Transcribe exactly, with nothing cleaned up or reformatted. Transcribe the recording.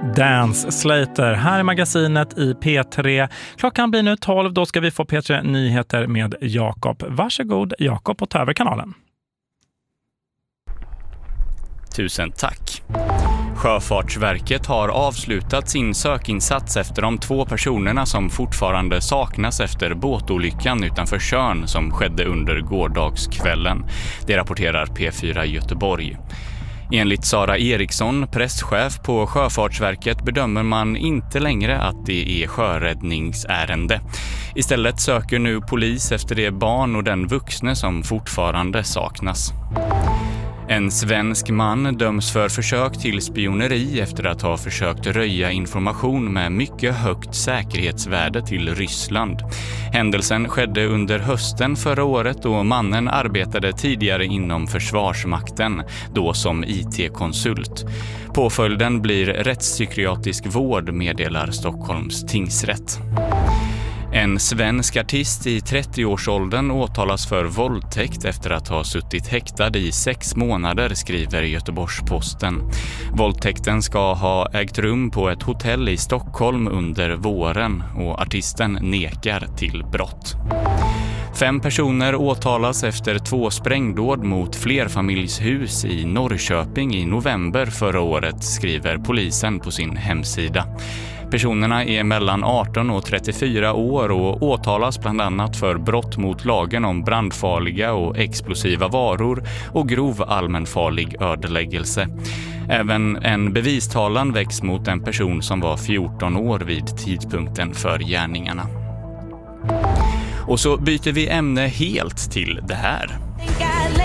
Dance Slater här i magasinet i P tre. Klockan blir nu tolv, då ska vi få P tre Nyheter med Jakob. Varsågod Jakob och ta över kanalen. Tusen tack. Sjöfartsverket har avslutat sin sökinsats efter de två personerna som fortfarande saknas efter båtolyckan utanför Tjörn som skedde under gårdagskvällen. Det rapporterar P fyra Göteborg. Enligt Sara Eriksson, presschef på Sjöfartsverket, bedömer man inte längre att det är sjöräddningsärende. Istället söker nu polis efter det barn och den vuxne som fortfarande saknas. En svensk man döms för försök till spioneri efter att ha försökt röja information med mycket högt säkerhetsvärde till Ryssland. Händelsen skedde under hösten förra året och mannen arbetade tidigare inom Försvarsmakten, då som I T-konsult. Påföljden blir rättspsykiatrisk vård, meddelar Stockholms tingsrätt. En svensk artist i trettioårsåldern åtalas för våldtäkt efter att ha suttit häktad i sex månader, skriver Göteborgs-Posten. Våldtäkten ska ha ägt rum på ett hotell i Stockholm under våren och artisten nekar till brott. Fem personer åtalas efter två sprängdåd mot flerfamiljshus i Norrköping i november förra året, skriver polisen på sin hemsida. Personerna är mellan arton och trettiofyra år och åtalas bland annat för brott mot lagen om brandfarliga och explosiva varor och grov allmänfarlig ödeläggelse. Även en bevistalan väcks mot en person som var fjorton år vid tidpunkten för gärningarna. Och så byter vi ämne helt till det här.